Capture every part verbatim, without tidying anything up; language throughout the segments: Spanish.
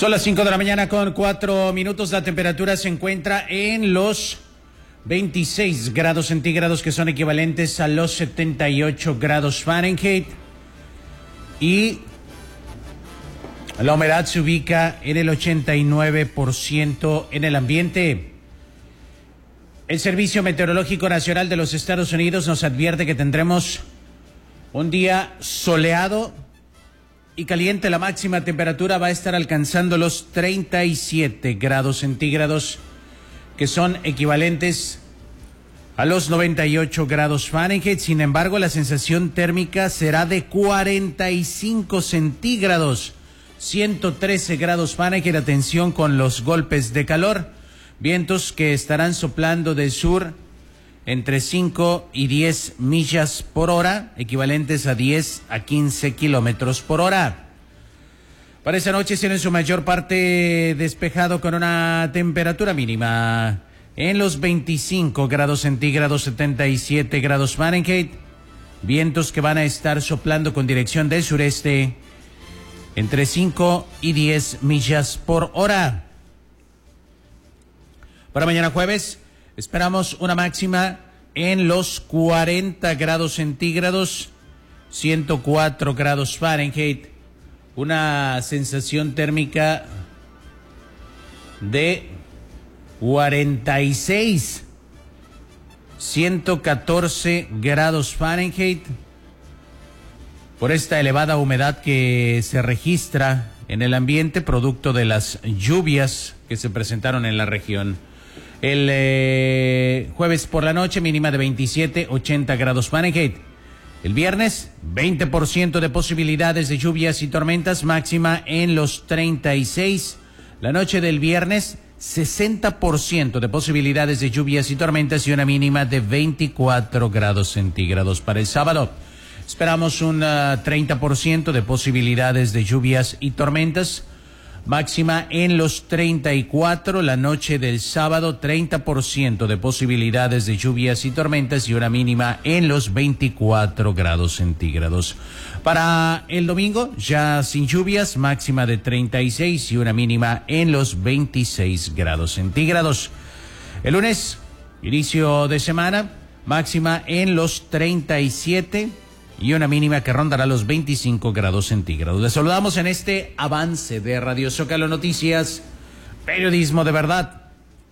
Son las cinco de la mañana con cuatro minutos. La temperatura se encuentra en los veintiséis grados centígrados, que son equivalentes a los setenta y ocho grados Fahrenheit. Y la humedad se ubica en el ochenta y nueve por ciento en el ambiente. El Servicio Meteorológico Nacional de los Estados Unidos nos advierte que tendremos un día soleado y caliente. La máxima temperatura va a estar alcanzando los treinta y siete grados centígrados, que son equivalentes a los noventa y ocho grados Fahrenheit. Sin embargo, la sensación térmica será de cuarenta y cinco centígrados, ciento trece grados Fahrenheit. Atención con los golpes de calor. Vientos que estarán soplando del sur entre cinco y diez millas por hora, equivalentes a diez a quince kilómetros por hora. Para esa noche será en su mayor parte despejado, con una temperatura mínima en los veinticinco grados centígrados, setenta y siete grados Fahrenheit. Vientos que van a estar soplando con dirección del sureste entre cinco y diez millas por hora. Para mañana jueves esperamos una máxima en los cuarenta grados centígrados, ciento cuatro grados Fahrenheit, una sensación térmica de cuarenta y seis, ciento catorce grados Fahrenheit, por esta elevada humedad que se registra en el ambiente producto de las lluvias que se presentaron en la región. El eh, jueves por la noche, mínima de veintisiete, ochenta grados Fahrenheit. El viernes, veinte por ciento de posibilidades de lluvias y tormentas, máxima en los treinta y seis. La noche del viernes, sesenta por ciento de posibilidades de lluvias y tormentas y una mínima de veinticuatro grados centígrados. Para el sábado, esperamos un uh, treinta por ciento de posibilidades de lluvias y tormentas, máxima en los treinta y cuatro. La noche del sábado, treinta por ciento de posibilidades de lluvias y tormentas y una mínima en los veinticuatro grados centígrados. Para el domingo, ya sin lluvias, máxima de treinta y seis y una mínima en los veintiséis grados centígrados. El lunes, inicio de semana, máxima en los treinta y siete y una mínima que rondará los veinticinco grados centígrados. Les saludamos en este avance de Radio Zócalo Noticias, periodismo de verdad.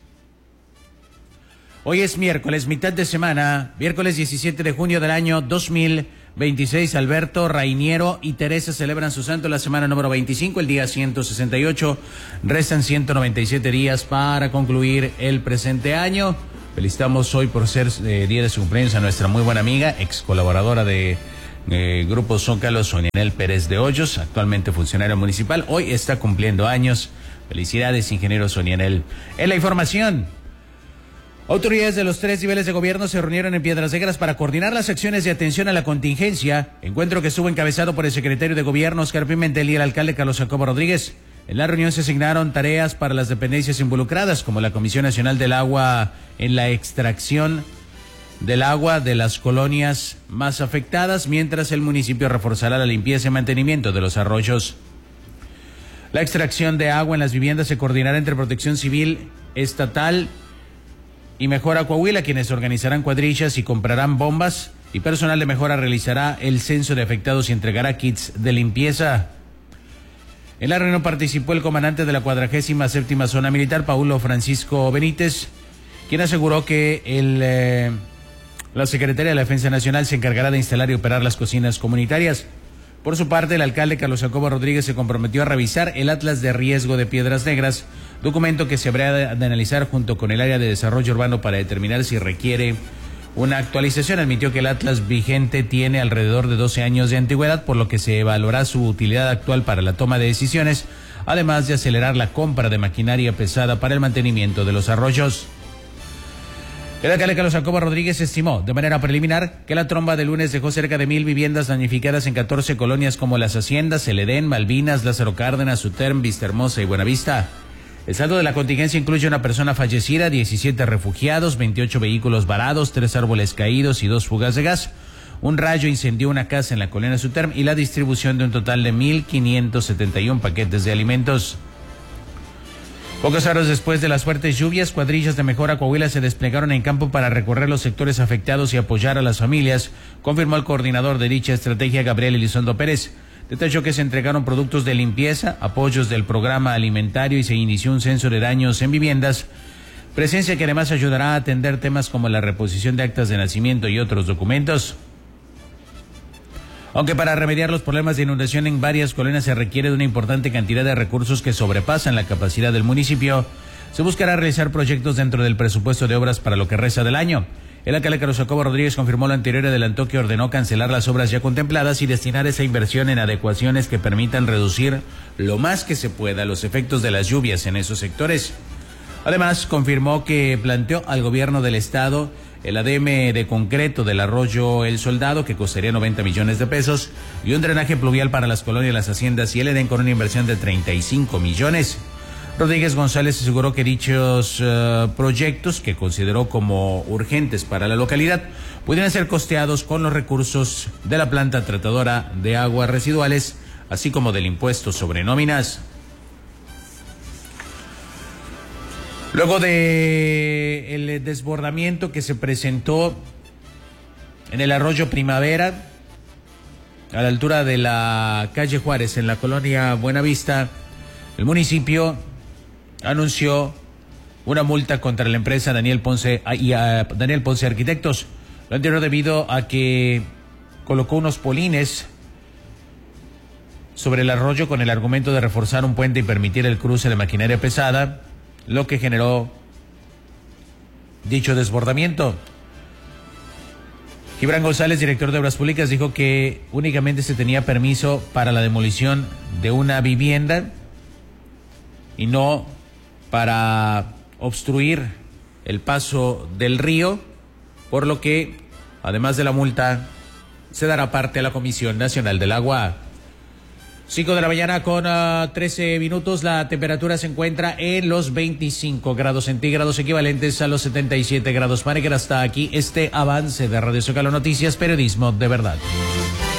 Hoy es miércoles, mitad de semana, miércoles diecisiete de junio del año dos mil veintiséis. Alberto, Rainiero y Teresa celebran su santo la semana número veinticinco, el día ciento sesenta y ocho. Restan ciento noventa y siete días para concluir el presente año. Felicitamos hoy por ser eh, día de su cumpleaños a nuestra muy buena amiga, ex colaboradora de Eh, Grupo Zócalo, Sonianel Pérez de Hoyos, actualmente funcionario municipal. Hoy está cumpliendo años. Felicidades, ingeniero Sonianel. En la información, autoridades de los tres niveles de gobierno se reunieron en Piedras Negras para coordinar las acciones de atención a la contingencia, encuentro que estuvo encabezado por el secretario de Gobierno, Oscar Pimentel, y el alcalde, Carlos Jacobo Rodríguez. En la reunión se asignaron tareas para las dependencias involucradas, como la Comisión Nacional del Agua en la extracción del agua de las colonias más afectadas, mientras el municipio reforzará la limpieza y mantenimiento de los arroyos. La extracción de agua en las viviendas se coordinará entre Protección Civil Estatal y Mejora Coahuila, quienes organizarán cuadrillas y comprarán bombas, y personal de Mejora realizará el censo de afectados y entregará kits de limpieza. En la reunión participó el comandante de la cuadragésima séptima Zona Militar, Paulo Francisco Benítez, quien aseguró que el eh, la Secretaría de la Defensa Nacional se encargará de instalar y operar las cocinas comunitarias. Por su parte, el alcalde Carlos Jacobo Rodríguez se comprometió a revisar el Atlas de Riesgo de Piedras Negras, documento que se habrá de analizar junto con el área de desarrollo urbano para determinar si requiere una actualización. Admitió que el Atlas vigente tiene alrededor de doce años de antigüedad, por lo que se evaluará su utilidad actual para la toma de decisiones, además de acelerar la compra de maquinaria pesada para el mantenimiento de los arroyos. El alcalde Carlos Jacobo Rodríguez estimó de manera preliminar que la tromba de lunes dejó cerca de mil viviendas damnificadas en catorce colonias como Las Haciendas, El Edén, Malvinas, Lázaro Cárdenas, Suterm, Vista Hermosa y Buenavista. El saldo de la contingencia incluye una persona fallecida, diecisiete refugiados, veintiocho vehículos varados, tres árboles caídos y dos fugas de gas. Un rayo incendió una casa en la colonia Suterm y la distribución de un total de mil quinientos setenta y uno paquetes de alimentos. Pocas horas después de las fuertes lluvias, cuadrillas de Mejora Coahuila se desplegaron en campo para recorrer los sectores afectados y apoyar a las familias, confirmó el coordinador de dicha estrategia, Gabriel Elizondo Pérez. Detalló que se entregaron productos de limpieza, apoyos del programa alimentario y se inició un censo de daños en viviendas, presencia que además ayudará a atender temas como la reposición de actas de nacimiento y otros documentos. Aunque para remediar los problemas de inundación en varias colonias se requiere de una importante cantidad de recursos que sobrepasan la capacidad del municipio, se buscará realizar proyectos dentro del presupuesto de obras para lo que resta del año. El alcalde Carlos Jacobo Rodríguez confirmó lo anterior y adelantó que ordenó cancelar las obras ya contempladas y destinar esa inversión en adecuaciones que permitan reducir lo más que se pueda los efectos de las lluvias en esos sectores. Además, confirmó que planteó al gobierno del estado el A D M de concreto del arroyo El Soldado, que costaría noventa millones de pesos, y un drenaje pluvial para las colonias, las haciendas y el Edén con una inversión de treinta y cinco millones. Rodríguez González aseguró que dichos uh, proyectos, que consideró como urgentes para la localidad, pudieran ser costeados con los recursos de la planta tratadora de aguas residuales, así como del impuesto sobre nóminas. Luego de el desbordamiento que se presentó en el arroyo Primavera, a la altura de la calle Juárez, en la colonia Buenavista, el municipio anunció una multa contra la empresa Daniel Ponce y a Daniel Ponce Arquitectos. Lo anterior debido a que colocó unos polines sobre el arroyo con el argumento de reforzar un puente y permitir el cruce de maquinaria pesada, lo que generó dicho desbordamiento. Gibran González, director de Obras Públicas, dijo que únicamente se tenía permiso para la demolición de una vivienda y no para obstruir el paso del río, por lo que, además de la multa, se dará parte a la Comisión Nacional del Agua. cinco de la mañana con uh, trece minutos, la temperatura se encuentra en los veinticinco grados centígrados, equivalentes a los setenta y siete grados Fahrenheit. Hasta aquí este avance de Radio Zócalo Noticias, periodismo de verdad.